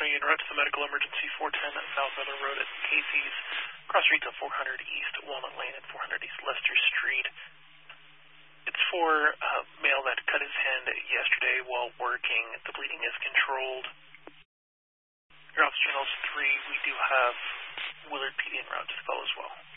showing you en route to the medical emergency 410 South Miller Road at Casey's, cross streets of 400 East Walnut Lane and 400 East Lester Street. It's for a male that cut his hand yesterday while working. The bleeding is controlled. Your officer knows 3. We do have Willard PD en route to the call as well.